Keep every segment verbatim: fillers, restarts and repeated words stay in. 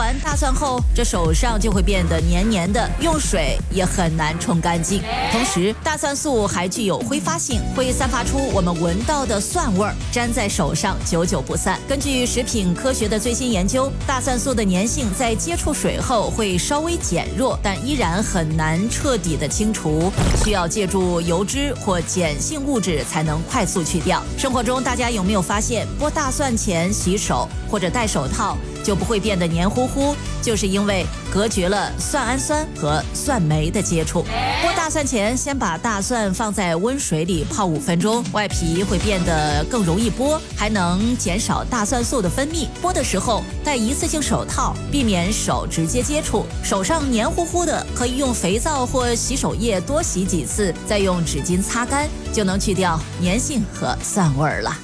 完大蒜后，这手上就会变得黏黏的，用水也很难冲干净。同时，大蒜素还具有挥发性，会散发出我们闻到的蒜味儿，粘在手上久久不散。根据食品科学的最新研究，大蒜素的粘性在接触水后会稍微减弱，但依然很难彻底的清除，需要借助油脂或碱性物质才能快速去掉。生活中大家有没有发现，剥大蒜前洗手或者戴手套就不会变得黏糊糊，就是因为隔绝了蒜氨酸和蒜酶的接触。剥大蒜前，先把大蒜放在温水里泡五分钟，外皮会变得更容易剥，还能减少大蒜素的分泌。剥的时候戴一次性手套，避免手直接接触。手上黏糊糊的，可以用肥皂或洗手液多洗几次，再用纸巾擦干，就能去掉粘性和蒜味儿了。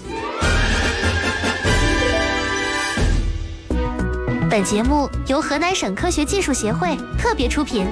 本节目由河南省科学技术协会特别出品。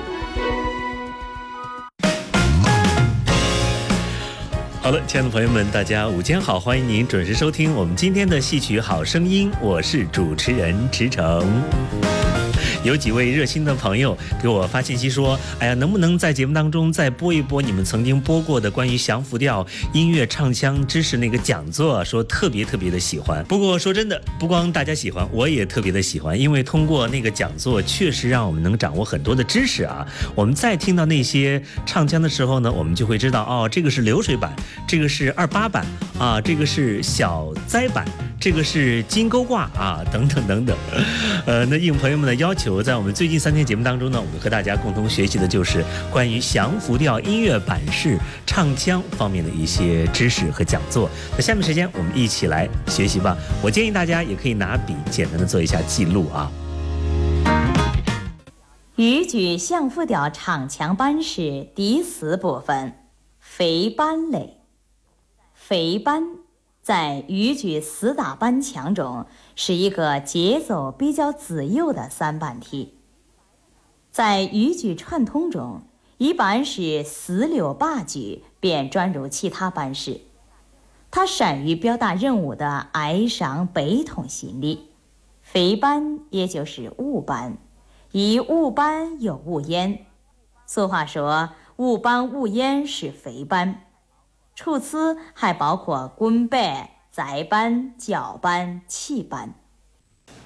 好了，亲爱的朋友们，大家午间好，欢迎您准时收听我们今天的戏曲好声音，我是主持人池诚。有几位热心的朋友给我发信息说，哎呀，能不能在节目当中再播一播你们曾经播过的关于降服调音乐唱腔知识那个讲座，说特别特别的喜欢。不过说真的，不光大家喜欢，我也特别的喜欢，因为通过那个讲座确实让我们能掌握很多的知识啊。我们再听到那些唱腔的时候呢，我们就会知道，哦，这个是流水版，这个是二八版啊，这个是小栽版，这个是金钩挂啊，等等等等。呃，那应朋友们的要求，在我们最近三天节目当中呢，我们和大家共同学习的就是关于降服调音乐版式唱腔方面的一些知识和讲座。那下面时间我们一起来学习吧。我建议大家也可以拿笔简单的做一下记录啊。 豫剧降服调唱腔班式第四部分，飞班类。飞班在豫剧四大班腔中是一个节奏比较自由的三班体，在豫剧传统中，一般是四六八句便转入其他班式。它善于表达人物的哀伤悲痛心理。飞班也就是五班，以五班有五焉。俗话说，五班五焉是飞班。除此还包括滚班、再班、叫班、起班。